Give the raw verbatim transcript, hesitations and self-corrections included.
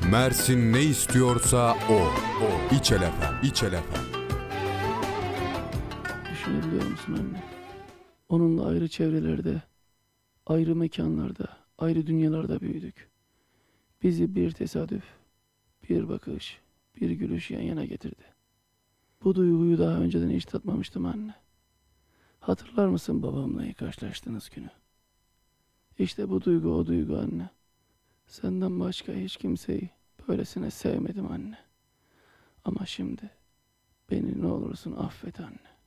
Mersin ne istiyorsa o. o. İçel efem, İçel efem. Düşünebiliyor musun anne? Onunla ayrı çevrelerde, ayrı mekanlarda, ayrı dünyalarda büyüdük. Bizi bir tesadüf, bir bakış, bir gülüş yan yana getirdi. Bu duyguyu daha önceden hiç tatmamıştım anne. Hatırlar mısın babamla ilk karşılaştığınız günü? İşte bu duygu o duygu anne. Senden başka hiç kimseyi böylesine sevmedim anne. Ama şimdi beni ne olursun affet anne.